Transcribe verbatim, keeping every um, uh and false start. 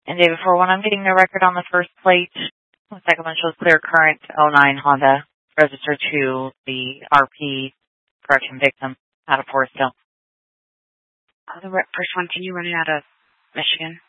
And David, for when I'm getting the record on the first plate, the second one shows clear current oh nine Honda, registered to the R P correction victim out of Forest Hill. Uh, the re- first one, can you run it out of Michigan?